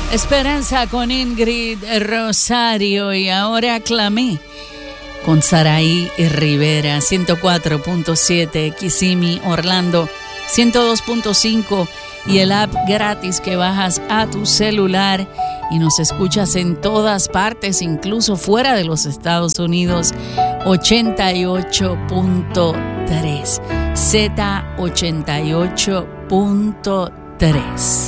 Esperanza con Ingrid Rosario y ahora Clamé con Saraí Rivera. 104.7 Kissimmee, Orlando, 102.5 y el app gratis que bajas a tu celular y nos escuchas en todas partes, incluso fuera de los Estados Unidos. 88.3 Z88.3.